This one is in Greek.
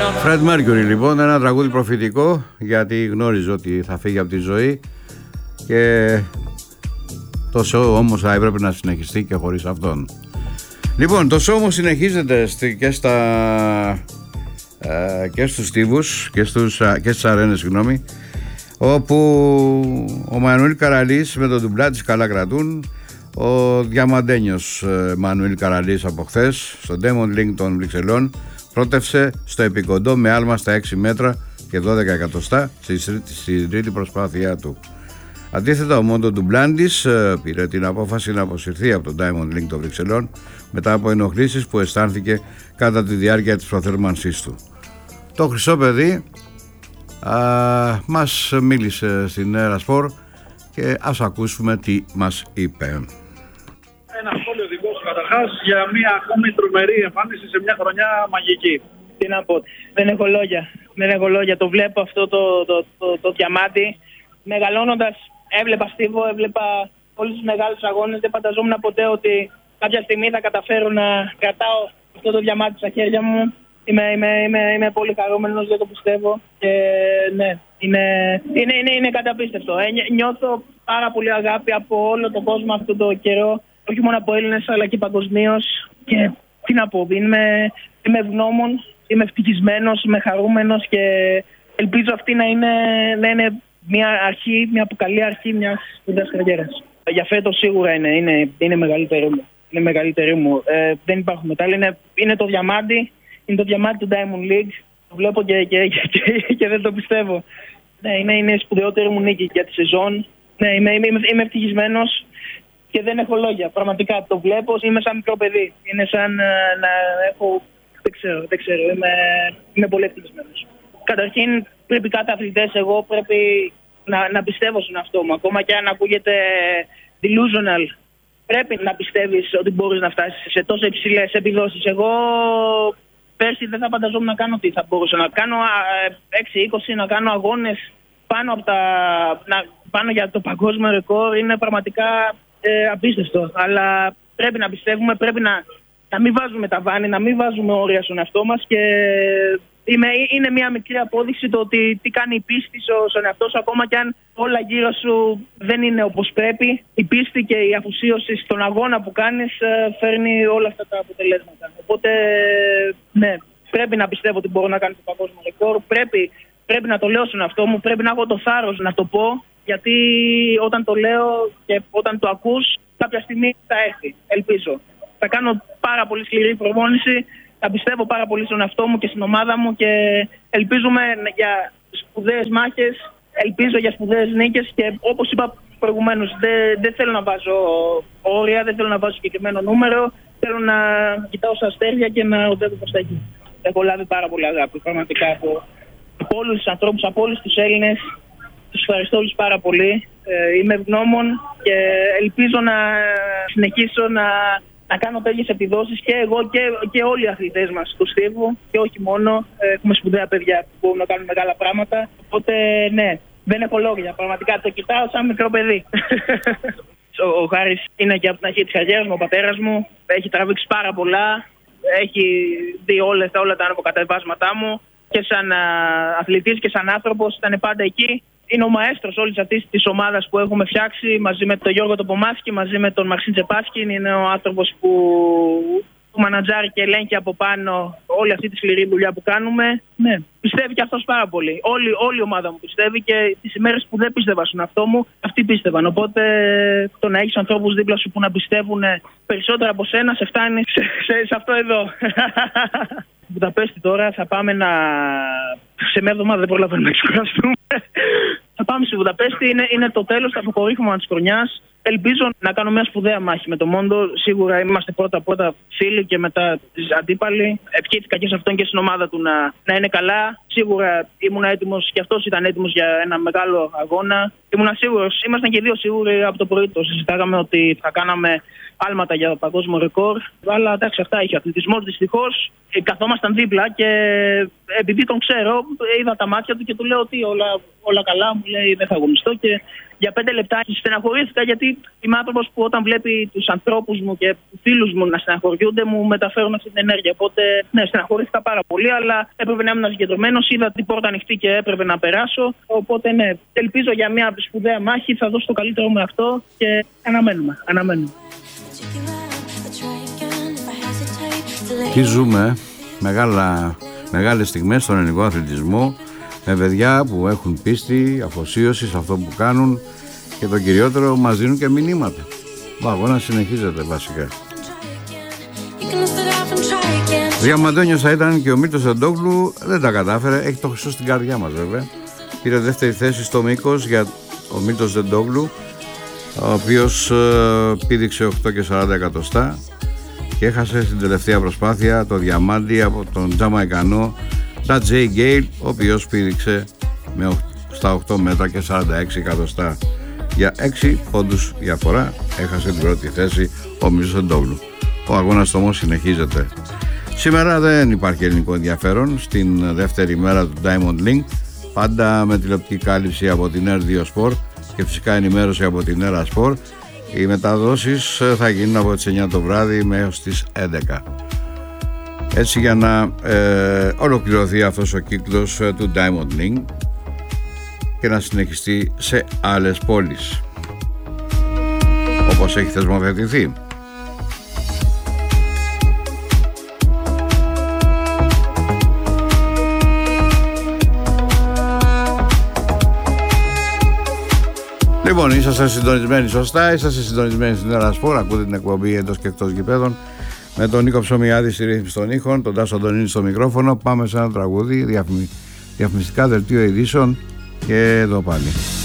Fred Mercury λοιπόν, ένα τραγούδι προφητικό, γιατί γνώριζε ότι θα φύγει από τη ζωή και το show όμως θα έπρεπε να συνεχιστεί και χωρίς αυτόν. Λοιπόν, το show όμως συνεχίζεται και στους στίβους και στις αρένες, συγγνώμη, όπου ο Μανουήλ Καραλής με τον ντουμπλά της καλά κρατούν. Ο διαμαντένιος Μανουήλ Καραλής από χθες στο Diamond League των Βρυξελών πρότευσε στο επικοντό με άλμα στα 6 μέτρα και 12 εκατοστά στη τρίτη προσπάθειά του. Αντίθετα, ο Μόντο Ντουμπλάντης πήρε την απόφαση να αποσυρθεί από το Diamond League των Βρυξελών μετά από ενοχλήσεις που αισθάνθηκε κατά τη διάρκεια της προθέρμανσής του. Το χρυσό παιδί μας μίλησε στην Έρα Σπορ και ας ακούσουμε τι μας είπε. Ένα σχόλιο δικό σου καταρχάς για μια ακόμη τρομερή εμφάνιση σε μια χρονιά μαγική. Τι να πω, δεν έχω λόγια. Το βλέπω αυτό το διαμάτι. Μεγαλώνοντας έβλεπα Στίβο, έβλεπα όλους τους μεγάλους αγώνες. Δεν φανταζόμουν ποτέ ότι κάποια στιγμή θα καταφέρω να κρατάω αυτό το διαμάτι στα χέρια μου. Είμαι πολύ χαρούμενος, δεν το πιστεύω. Και ναι, είναι καταπίστευτο. Νιώθω πάρα πολύ αγάπη από όλο τον κόσμο αυτόν τον καιρό. Όχι μόνο από Έλληνες αλλά και παγκοσμίως. Και τι να πω, είμαι ευγνώμων, είμαι ευτυχισμένος, είμαι χαρούμενος και ελπίζω αυτή να είναι μια αρχή, μια καλή αρχή μιας σπουδαίας καριέρας. Για φέτος σίγουρα είναι μεγαλύτερη μου. Δεν υπάρχουν μετάλλια. Είναι το διαμάντι. Είναι το διαμάντι του Diamond League. Το βλέπω και δεν το πιστεύω. Ναι, είναι η σπουδαιότερη μου νίκη για τη σεζόν. Ναι, είμαι ευτυχισμένος και δεν έχω λόγια. Πραγματικά το βλέπω. Είμαι σαν μικρό παιδί. Είναι σαν να έχω. Δεν ξέρω. Είμαι πολύ ευτυχισμένος. Καταρχήν, πρέπει κάθε αθλητές, εγώ πρέπει να πιστεύω στον εαυτό μου. Ακόμα και αν ακούγεται delusional, πρέπει να πιστεύεις ότι μπορείς να φτάσεις σε τόσο υψηλές επιδόσεις. Εγώ πέρσι δεν θα φανταζόμουν να κάνω τι θα μπορούσα να κάνω. 6-20, να κάνω αγώνες πάνω για το παγκόσμιο ρεκόρ. Είναι πραγματικά απίστευτο. Αλλά πρέπει να πιστεύουμε, πρέπει να μην βάζουμε ταβάνι, να μην βάζουμε όρια στον εαυτό μας και είναι μια μικρή απόδειξη το ότι τι κάνει η πίστη στον εαυτό σου, ακόμα κι αν όλα γύρω σου δεν είναι όπως πρέπει. Η πίστη και η αφοσίωση στον αγώνα που κάνεις φέρνει όλα αυτά τα αποτελέσματα. Οπότε, ναι, πρέπει να πιστεύω ότι μπορώ να κάνω το παγκόσμιο ρεκόρ. Πρέπει να το λέω στον εαυτό μου, πρέπει να έχω το θάρρος να το πω, γιατί όταν το λέω και όταν το ακούς, κάποια στιγμή θα έρθει. Ελπίζω. Θα κάνω πάρα πολύ σκληρή προπόνηση. Θα πιστεύω πάρα πολύ στον εαυτό μου και στην ομάδα μου και ελπίζουμε για σπουδαίες μάχες, ελπίζω για σπουδαίες νίκες και όπως είπα προηγουμένως, δεν θέλω να βάζω όρια, δεν θέλω να βάζω συγκεκριμένο νούμερο, θέλω να κοιτάω στα αστέρια και να οδεύω προς τα εκεί. Έχω λάβει πάρα πολύ αγάπη, πραγματικά από όλους τους ανθρώπους, από όλους τους Έλληνες. Τους ευχαριστώ όλους πάρα πολύ. Είμαι ευγνώμων και ελπίζω να συνεχίσω να κάνω τέτοιες επιδόσεις και εγώ και όλοι οι αθλητές μας του Στίβου και όχι μόνο. Έχουμε σπουδαία παιδιά που μπορούν να κάνουν μεγάλα πράγματα. Οπότε ναι, δεν έχω λόγια. Πραγματικά το κοιτάω σαν μικρό παιδί. Ο Χάρης είναι και από την αρχή της καριέρας μου, ο πατέρας μου. Έχει τραβήξει πάρα πολλά. Έχει δει όλα τα αναποκατεβάσματά μου και σαν αθλητής και σαν άνθρωπος ήταν πάντα εκεί. Είναι ο μαέστρος όλης αυτής της ομάδας που έχουμε φτιάξει μαζί με τον Γιώργο Τοπομάσκη, μαζί με τον Μαξίν Τσεπάσκιν. Είναι ο άνθρωπος που μανατζάρει και ελέγχει από πάνω όλη αυτή τη σκληρή δουλειά που κάνουμε. Ναι, πιστεύει και αυτός πάρα πολύ. Όλη η ομάδα μου πιστεύει και τις ημέρες που δεν πίστευα στον εαυτό μου, αυτοί πίστευαν. Οπότε το να έχεις ανθρώπους δίπλα σου που να πιστεύουν περισσότερα από σένα, σε φτάνει σε αυτό εδώ. Βουδαπέστη τώρα θα πάμε σε μια εβδομάδα δεν προλαβαίνουμε να ξεκουραστούμε. Θα πάμε στη Βουδαπέστη, είναι το τέλος, το αποκορύφωμα της χρονιάς. Ελπίζω να κάνω μια σπουδαία μάχη με τον Μόντο. Σίγουρα είμαστε πρώτα φίλοι και μετά αντίπαλοι. Ευχήθηκα και σε αυτόν και στην ομάδα του να είναι καλά. Σίγουρα ήμουν έτοιμος και αυτός ήταν έτοιμος για ένα μεγάλο αγώνα. Ήμουν σίγουρος, ήμασταν και δύο σίγουροι από το πρωί. Το συζητάγαμε ότι θα κάναμε άλματα για παγκόσμιο ρεκόρ. Αλλά εντάξει, αυτά είχε αθλητισμός δυστυχώς. Καθόμασταν δίπλα και επειδή τον ξέρω, είδα τα μάτια του και του λέω ότι όλα καλά. Μου λέει δεν θα αγωνιστώ και Για 5 λεπτά στεναχωρήθηκα, γιατί είμαι άνθρωπος που όταν βλέπει τους ανθρώπους μου και τους φίλους μου να στεναχωριούνται, μου μεταφέρουν αυτή την ενέργεια. Οπότε, ναι, στεναχωρήθηκα πάρα πολύ, αλλά έπρεπε να ήμουν συγκεντρωμένος. Είδα την πόρτα ανοιχτή και έπρεπε να περάσω. Οπότε, ναι, ελπίζω για μια σπουδαία μάχη, θα δώσω το καλύτερο μου αυτό και αναμένουμε. Τι ζούμε, μεγάλες στιγμές στον ελληνικό αθλητισμό, με παιδιά που έχουν πίστη, αφοσίωση σε αυτό που κάνουν και το κυριότερο, μας δίνουν και μηνύματα. Ο αγώνας συνεχίζεται βασικά. Διαμαντένιος θα ήταν και ο Μίλτος Τεντόγλου, δεν τα κατάφερε, έχει το χρυσό στην καρδιά μας βέβαια. Πήρε δεύτερη θέση στο μήκος για ο Μίλτος Τεντόγλου, ο οποίος πήδηξε 8,40 και έχασε στην τελευταία προσπάθεια το διαμάντι από τον Τζαμαϊκανό Τζέι Γκέιλ, ο οποίος πήδηξε στα 8 μέτρα και 46 εκατοστά. Για 6 πόντους διαφορά έχασε την πρώτη θέση ο Μίλτος Τεντόγλου. Ο αγώνας όμως συνεχίζεται. Σήμερα δεν υπάρχει ελληνικό ενδιαφέρον στην δεύτερη μέρα του Diamond League, πάντα με τηλεοπτική κάλυψη από την R2 Sport και φυσικά ενημέρωση από την Era Sport. Οι μεταδόσεις θα γίνουν από τις 9 το βράδυ μέχρι τις 11. Έτσι, για να ολοκληρωθεί αυτός ο κύκλος του Diamond League και να συνεχιστεί σε άλλες πόλεις όπως έχει θεσμοθετηθεί. Λοιπόν, είσαστε συντονισμένοι σωστά, είσαστε συντονισμένοι στην Era Sport, ακούτε την εκπομπή εντός και εκτός γηπέδων με τον Νίκο Ψωμιάδη στη ρύθμιση των ήχων, τον Τάσο Αντωνίνη στο μικρόφωνο. Πάμε σε ένα τραγούδι, διαφημιστικά δελτίο ειδήσεων και εδώ πάλι.